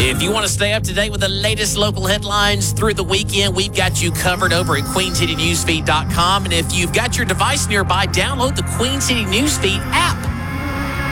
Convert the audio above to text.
If you want to stay up to date with the latest local headlines through the weekend, we've got you covered over at QueenCityNewsFeed.com. And if you've got your device nearby, download the Queen City Newsfeed app.